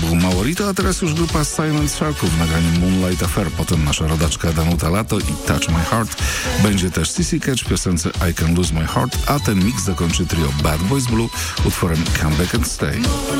był Maurito, a teraz już grupa Silent Circle w nagraniu Moonlight Affair. Potem nasza rodaczka Danuta Lato i Touch My Heart. Będzie też CC Catch w piosence I Can Lose My Heart, a ten mix zakończy trio Bad Boys Blue utworem Come Back and Stay.